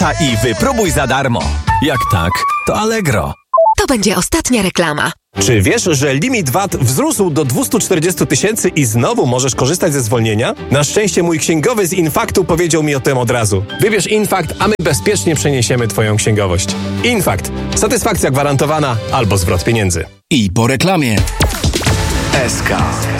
i wypróbuj za darmo. Jak tak, to Allegro. To będzie ostatnia reklama. Czy wiesz, że limit VAT wzrósł do 240 000 i znowu możesz korzystać ze zwolnienia? Na szczęście mój księgowy z Infaktu powiedział mi o tym od razu. Wybierz Infakt, a my bezpiecznie przeniesiemy twoją księgowość. Infakt. Satysfakcja gwarantowana albo zwrot pieniędzy. I po reklamie. SK.